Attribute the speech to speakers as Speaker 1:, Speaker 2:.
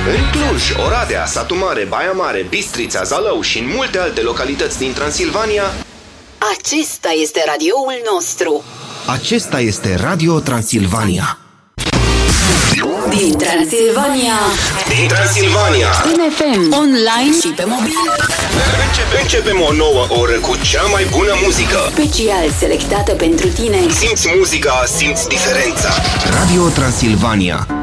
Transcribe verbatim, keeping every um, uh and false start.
Speaker 1: În Cluj, Oradea, Satu Mare, Baia Mare, Bistrița, Zalău și în multe alte localități din Transilvania.
Speaker 2: Acesta este radioul nostru.
Speaker 1: Acesta este Radio Transilvania.
Speaker 2: Din Transilvania.
Speaker 1: Din Transilvania.
Speaker 2: În F M, online și pe mobil.
Speaker 1: Începem, începem o nouă oră cu cea mai bună muzică.
Speaker 2: Special selectată pentru tine.
Speaker 1: Simți muzica, simți diferența. Radio Transilvania.